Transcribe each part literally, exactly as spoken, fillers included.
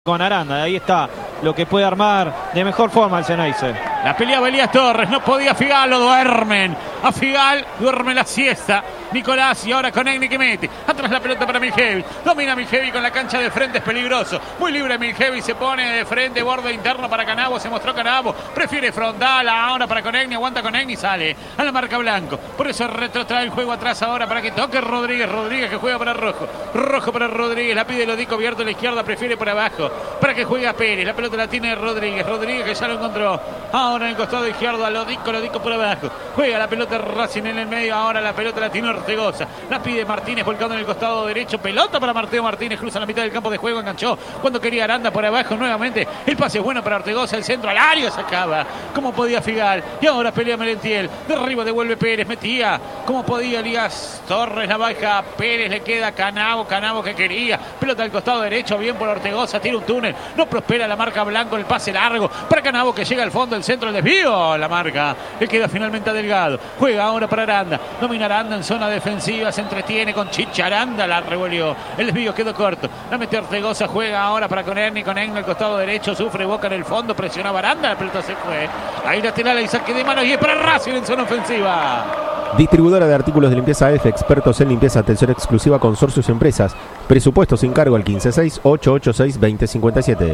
con Aranda, ahí está lo que puede armar de mejor forma el Ceneice. La pelea Elías Torres, no podía Figal, lo duermen. A Figal duerme la siesta. Nicolás y ahora con Egni que mete. Atrás la pelota para Miljevic. Domina Miljevic con la cancha de frente, es peligroso. Muy libre Miljevic, se pone de frente, borde interno para Canavo. Se mostró Canavo, prefiere frontal ahora para Conegni. Aguanta Conegni, sale a la marca Blanco. Por eso retrotrae el juego atrás ahora para que toque Rodríguez. Rodríguez que juega para Rojo. Rojo para Rodríguez, la pide Lodico abierto a la izquierda, prefiere por abajo para que juegue a Pérez. La pelota la tiene Rodríguez. Rodríguez que ya lo encontró. Ahora en el costado izquierdo a Lodico, Lodico por abajo. Juega la pelota Racing en el medio. Ahora la pelota la tiene Ortegoza. La pide Martínez volcando en el costado derecho. Pelota para Mateo Martínez. Cruza la mitad del campo de juego. Enganchó cuando quería Aranda por abajo nuevamente. El pase es bueno para Ortegoza. El centro al área sacaba. Como podía Figal. Y ahora pelea Merentiel. De arriba devuelve Pérez. Metía. Como podía Elías Torres. La baja Pérez. Le queda Canavo. Canavo que quería. Pelota al costado derecho. Bien por Ortegoza. Tira un túnel. No prospera la marca Blanco. El pase largo para Canavo que llega al fondo. El centro. El desvío. La marca. Le queda finalmente a Delgado. Juega ahora para Aranda. Domina Aranda en zona defensiva. Se entretiene con Chicha. Aranda la revolvió. El desvío quedó corto. La mete Ortegoza. Juega ahora para Conegni. Conegni al costado derecho. Sufre Boca en el fondo. Presionaba Aranda. La pelota se fue. Ahí lateral. Ahí saque de manos. Y es para Racing en zona ofensiva. Distribuidora de artículos de limpieza F, expertos en limpieza, atención exclusiva, consorcios y empresas. Presupuesto sin cargo al quince seis, ocho ocho seis, veinte cincuenta y siete.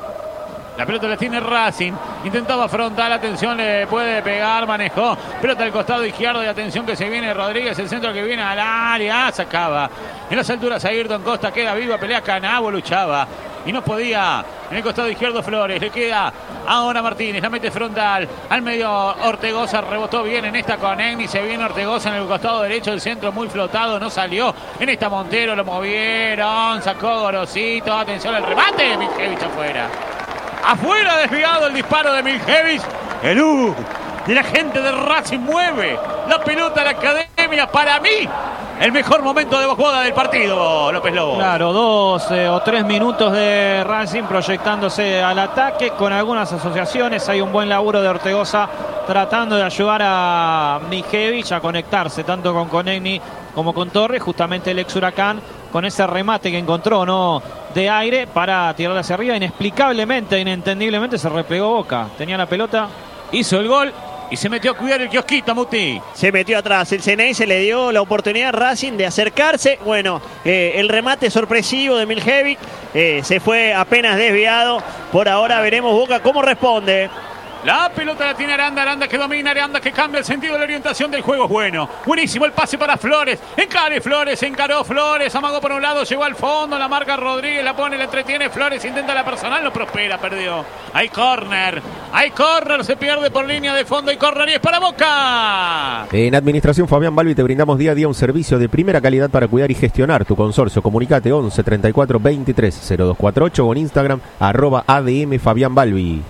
La pelota la tiene Racing. Intentaba frontal. Atención, le puede pegar. Manejó. Pelota al costado izquierdo. Y atención que se viene Rodríguez. El centro que viene al área. Sacaba. En las alturas Ayrton Costa queda viva. Pelea Canavo. Luchaba. Y no podía. En el costado izquierdo Flores. Le queda ahora Martínez. La mete frontal. Al medio Ortegoza. Rebotó bien en esta Conegni. Se viene Ortegoza en el costado derecho. El centro muy flotado. No salió. En esta Montero lo movieron. Sacó Gorosito. Atención al remate. Miljevic afuera. Afuera desviado el disparo de Miljevic. El U de la gente de Racing mueve la pelota a la academia. Para mí, el mejor momento de jugada del partido, López Lobo. Claro, dos eh, o tres minutos de Racing proyectándose al ataque con algunas asociaciones. Hay un buen laburo de Ortegoza tratando de ayudar a Miljevic a conectarse tanto con Conegni como con Torres. Justamente el ex Huracán con ese remate que encontró, ¿no?, de aire para tirarla hacia arriba. Inexplicablemente, inentendiblemente se replegó Boca. Tenía la pelota, hizo el gol y se metió a cuidar el kiosquito, Muti. Se metió atrás. El Ceneice le dio la oportunidad a Racing de acercarse. Bueno, eh, el remate sorpresivo de Miljevic eh, se fue apenas desviado. Por ahora veremos Boca cómo responde. La pelota la tiene Aranda, Aranda que domina, Aranda que cambia el sentido de la orientación del juego. Bueno, buenísimo el pase para Flores. Encare Flores, encaró Flores, amagó por un lado, llegó al fondo, la marca Rodríguez, la pone, la entretiene Flores, intenta la personal, no prospera, perdió. Hay córner, hay córner, se pierde por línea de fondo y córner y es para Boca. En Administración Fabián Balbi te brindamos día a día un servicio de primera calidad para cuidar y gestionar tu consorcio. Comunicate once treinta y cuatro veintitrés cero dos cuarenta y ocho o en Instagram arroba A D M Fabián Balbi.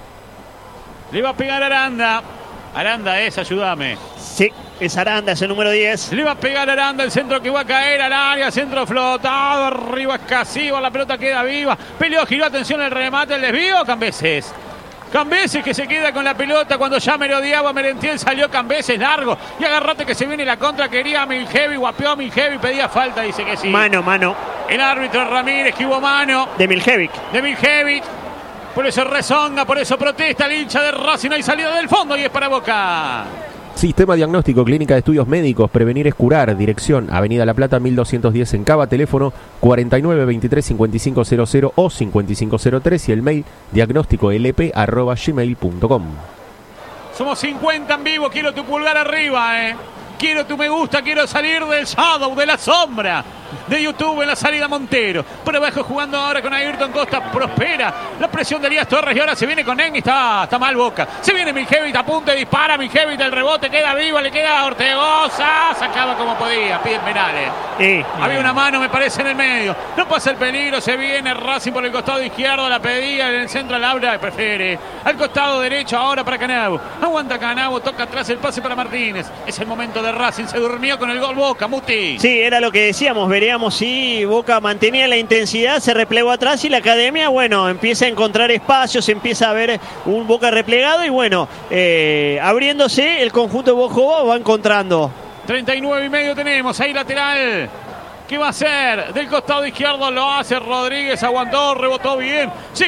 Le va a pegar Aranda. Aranda es, ayúdame. Sí, es Aranda, es el número diez. Le va a pegar Aranda, el centro que va a caer al área, centro flotado, arriba escasivo, la pelota queda viva. Peleó, giró, atención el remate, el desvío, Cambeses. Cambeses que se queda con la pelota cuando ya merodeaba Merentiel, salió Cambeses largo. Y agarrate que se viene la contra, quería Miljevic, guapeó Miljevic, pedía falta, dice que sí. Mano, mano. El árbitro Ramírez que hubo mano. De Miljevic. De Miljevic. Por eso rezonga, por eso protesta el hincha de Racing. Hay salida del fondo y es para Boca. Sistema Diagnóstico, Clínica de Estudios Médicos, Prevenir es Curar, dirección Avenida La Plata mil doscientos diez en Cava, teléfono cuarenta y nueve veintitrés cincuenta y cinco cero cero o cincuenta y cinco cero tres y el mail diagnósticolp arroba gmail punto com. Somos cincuenta en vivo, quiero tu pulgar arriba, eh. Quiero tu me gusta, quiero salir del shadow, de la sombra de YouTube en la salida Montero. Por abajo jugando ahora con Ayrton Costa. Prospera la presión de Elías Torres y ahora se viene con Egni. Está, está mal Boca. Se viene Miljevic, apunta y dispara. Miljevic, el rebote queda viva, le queda a Ortegoza. Sacaba como podía, piden penales. Sí. Había una mano, me parece, en el medio. No pasa el peligro, se viene Racing por el costado izquierdo. La pedía en el centro al Laura, prefiere al costado derecho ahora para Canavo. Aguanta Canavo, toca atrás el pase para Martínez. Es el momento de Racing, se durmió con el gol Boca, Muti. Sí, era lo que decíamos, veríamos si Boca mantenía la intensidad, se replegó atrás y la academia, bueno, empieza a encontrar espacios, empieza a ver un Boca replegado y bueno, eh, abriéndose el conjunto de Bojoba va encontrando. treinta y nueve y medio tenemos, ahí lateral. ¿Qué va a hacer? Del costado izquierdo lo hace Rodríguez, aguantó, rebotó bien. Sí.